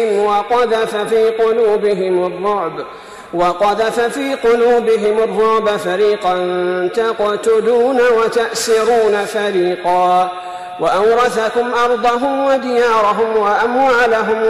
وقذف في قلوبهم الرعب فريقا تقتلون وتأسرون فريقا وأورثكم أرضهم وديارهم وأموالهم